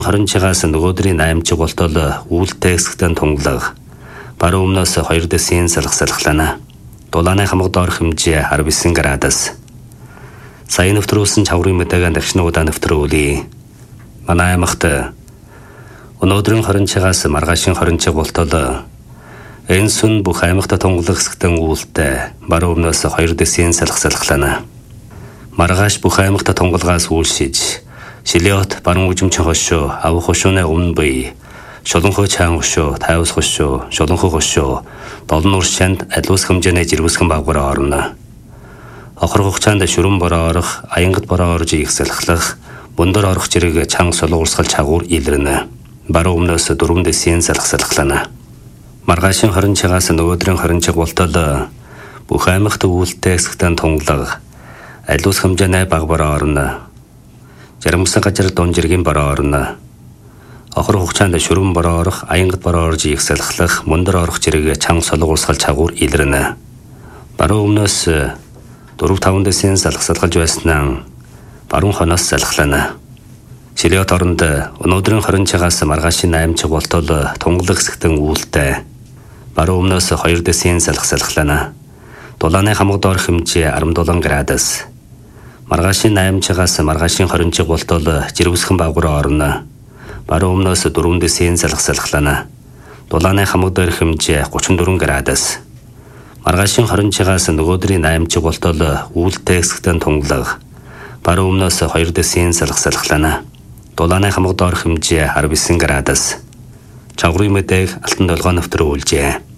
хоринчигаас нөгөөдрийн 8 чиг болтол үүлтэй хэсэгтэн тунгалаг баруун өмнөөс 2 дэсийн салхална. Дулааны хамаг доор хэмжээ 19 градус. Сайн нэвтрүүлсэн чаврын мэдээг дахин нэвтрүүлье. Манай аймагт өнөөдрийн хоринчигаас маргаашийн хоринчиг болтол энэ сүн бүх аймагт тунгалаг хэсэгтэн үүлтэй баруун өмнөөс 2 дэсийн салхална. Маргааш бүх аймагт тунгалгаас үйлшиж Шилиот баруун үжимчин хошуу, авах хошууны өмнө бие, шуланхой чаан хошуу, тайвас хошуу, шуланхой хошуу, долон уршанд адлуус хэмжээний жирвэсгэн багвараа орно. Охор хугацаанд шүрэн бороо орох, аянгат бороо орж их салхлах, бундар орох зэрэг чанга сулуурсгал чагуур илэрнэ. Баруун өмнөөс 4 дэсийн салхална. Маргаашийн хоринчигаас нөгөөдрийн хоринчиг болтол бүх аймагт үүлтэй хэсэгтэн тунгалаг, адлуус хэмжээний багвараа орно. Жарамсан газар дон жиргэн бороо орно. Охор хугацаанд шүрэн бороо орох, аянгат бороо орж их салхлах, мундар орох зэрэг чанга сулуурсгал чагуур илэрнэ. Баруун өмнөөс 4-5 дэсийн салхалж байснаа баруун хоноос салхална. Шилиот оронд өнөөдрийн хоринчигаас маргаашийн 8 чиг болтол тунгалаг хэсэгтэн үүлтэй баруун өмнөөс 2 дэсийн салхална. Дулааны хамаг доор хэмжээ 17 градус. Маргаашийн 8 чигаас маргаашийн 20 чиг болтол жирвэсгэн багвараа орно. Баруун өмнөөс 4 дэсийн салхална. Дулааны хамаг доор хэмжээ 34 градус. Маргаашийн 20 чигаас нөгөөдрийн 8 чиг болтол үүлтэй хэсэгтэн тунгалаг. Баруун өмнөөс 2 дэсийн салхална. Дулааны хамаг доор хэмжээ 19 градус. Чаврын мэдээг Алтан долгоо нэвтрүүлжээ.